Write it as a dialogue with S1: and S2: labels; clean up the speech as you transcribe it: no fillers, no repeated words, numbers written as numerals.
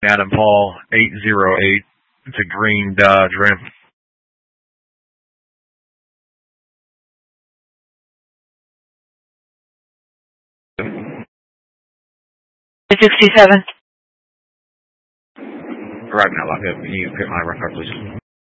S1: Adam Paul 808. It's a green Dodge Ram.
S2: 67.
S1: Right now, can you hit my rough car, please?